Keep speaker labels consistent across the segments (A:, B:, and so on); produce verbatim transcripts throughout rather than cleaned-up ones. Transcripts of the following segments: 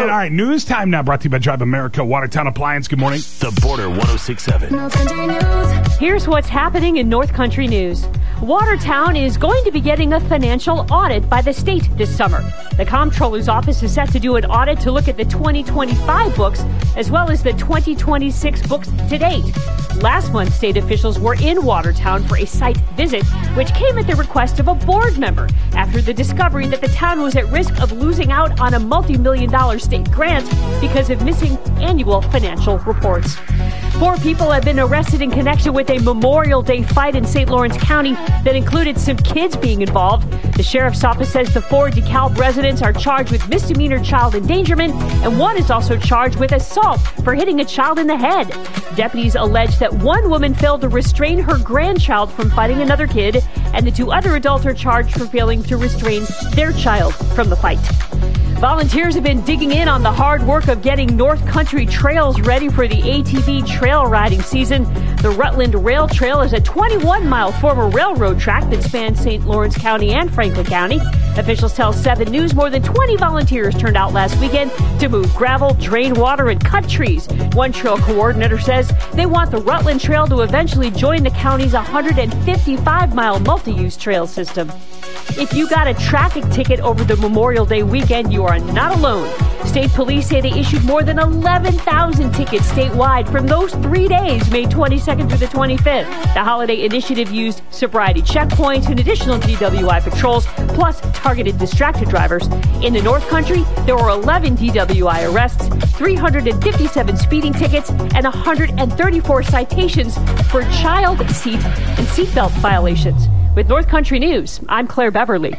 A: All right, news time now, brought to you by Drive America, Watertown Appliance. Good morning.
B: The Border one oh six point seven.
C: Here's what's happening in North Country news. Watertown is going to be getting a financial audit by the state this summer. The Comptroller's office is set to do an audit to look at the twenty twenty-five books as well as the twenty twenty-six books to date. Last month, state officials were in Watertown for a site visit, which came at the request of a board member after the discovery that the town was at risk of losing out on a multi-million dollar state grant because of missing annual financial reports. Four people have been arrested in connection with a Memorial Day fight in Saint Lawrence County that included some kids being involved. The sheriff's office says the four DeKalb residents are charged with misdemeanor child endangerment, and one is also charged with assault for hitting a child in the head. Deputies allege that one woman failed to restrain her grandchild from fighting another kid, and the two other adults are charged for failing to restrain their child from the fight. Volunteers have been digging in on the hard work of getting North Country trails ready for the A T V trail riding season. The Rutland Rail Trail is a twenty-one mile former railroad track that spans Saint Lawrence County and Franklin County. Officials tell seven News more than twenty volunteers turned out last weekend to move gravel, drain water, and cut trees. One trail coordinator says they want the Rutland Trail to eventually join the county's one hundred fifty-five mile multi-use trail system. If you got a traffic ticket over the Memorial Day weekend, you are not alone. State police say they issued more than eleven thousand tickets statewide from those three days, May twenty-second through the twenty-fifth. The holiday initiative used sobriety checkpoints and additional D W I patrols, plus targeted distracted drivers. In the North Country, there were eleven D W I arrests, three hundred fifty-seven speeding tickets, and one hundred thirty-four citations for child seat and seatbelt violations. With North Country News, I'm Claire Beverly.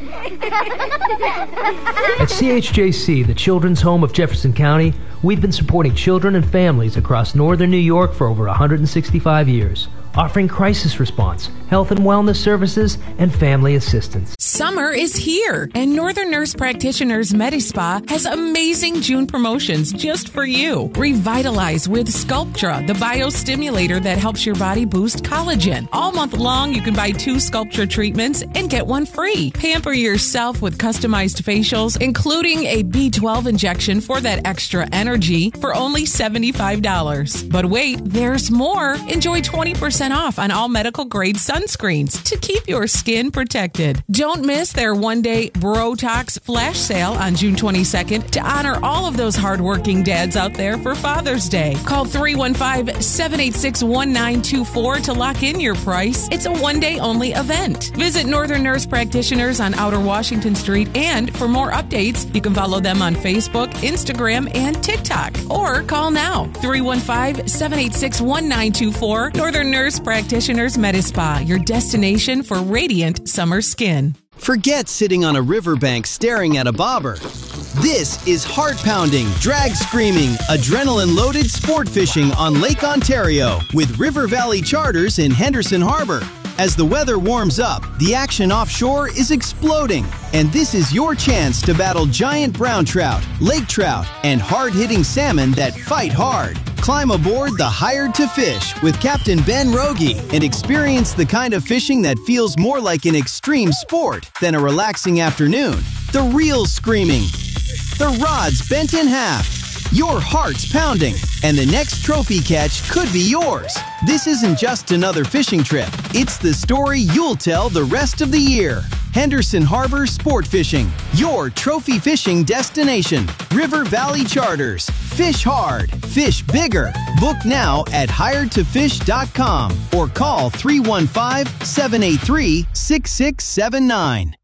D: At C H J C, the Children's Home of Jefferson County, we've been supporting children and families across northern New York for over one hundred sixty-five years, offering crisis response, health and wellness services, and family assistance.
E: Summer is here, and Northern Nurse Practitioners MediSpa has amazing June promotions just for you. Revitalize with Sculptra, the biostimulator that helps your body boost collagen. All month long, you can buy two Sculptra treatments and get one free. Pamper yourself with customized facials, including a B twelve injection for that extra energy for only seventy-five dollars. But wait, there's more. Enjoy twenty percent off on all medical-grade sunscreens to keep your skin protected. Don't miss their one-day Brotox flash sale on June twenty-second to honor all of those hardworking dads out there for Father's Day. Call three one five, seven eight six, one nine two four to lock in your price. It's a one-day only event. Visit Northern Nurse Practitioners on Outer Washington Street, and for more updates, you can follow them on Facebook, Instagram, and TikTok. Or call now, three one five, seven eight six, one nine two four. Northern Nurse Practitioners MediSpa, your destination for radiant summer skin.
F: Forget sitting on a riverbank staring at a bobber. This is heart-pounding, drag-screaming, adrenaline-loaded sport fishing on Lake Ontario with River Valley Charters in Henderson Harbor. As the weather warms up, the action offshore is exploding, and this is your chance to battle giant brown trout, lake trout, and hard-hitting salmon that fight hard. Climb aboard the Hired to Fish with Captain Ben Rogie and experience the kind of fishing that feels more like an extreme sport than a relaxing afternoon. The reels screaming, the rods bent in half, your heart's pounding, and the next trophy catch could be yours. This isn't just another fishing trip. It's the story you'll tell the rest of the year. Henderson Harbor Sport Fishing, your trophy fishing destination. River Valley Charters. Fish hard, fish bigger. Book now at hired to fish dot com or call three one five, seven eight three, six six seven nine.